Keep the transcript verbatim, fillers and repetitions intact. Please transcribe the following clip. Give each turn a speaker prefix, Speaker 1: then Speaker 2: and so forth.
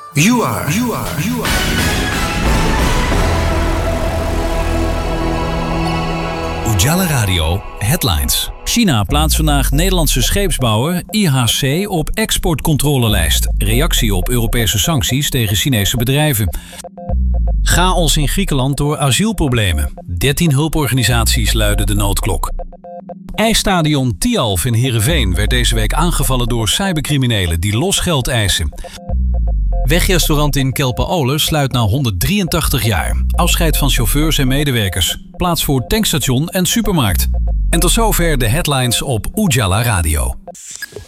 Speaker 1: You are, you are, you are.
Speaker 2: Ujala Radio Headlines. China plaatst vandaag Nederlandse scheepsbouwer I H C op exportcontrolelijst. Reactie op Europese sancties tegen Chinese bedrijven. Chaos in Griekenland door asielproblemen. dertien hulporganisaties luiden de noodklok. IJsstadion Tialf in Heerenveen werd deze week aangevallen door cybercriminelen die losgeld eisen. Wegrestaurant in Kelpen-Oler sluit na honderddrieëntachtig jaar. Afscheid van chauffeurs en medewerkers. Plaats voor tankstation en supermarkt. En tot zover de headlines op Ujala Radio.